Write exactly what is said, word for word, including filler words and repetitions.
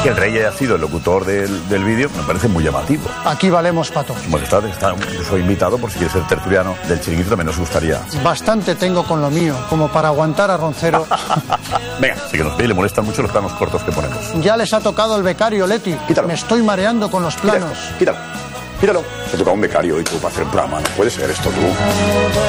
Que el rey haya sido el locutor del, del vídeo me parece muy llamativo. Aquí valemos, Pato. Su majestad, está, yo soy invitado por si quiere ser tertuliano del chiringuito, también nos gustaría. Bastante tengo con lo mío, como para aguantar a Roncero. Venga, sí que nos ve y le molestan mucho los planos cortos que ponemos. Ya les ha tocado el becario, Leti. Quítalo. Me estoy mareando con los planos. Quítalo, quítalo. Quítalo. Te toca un becario y tú para hacer un programa. No puede ser esto tú.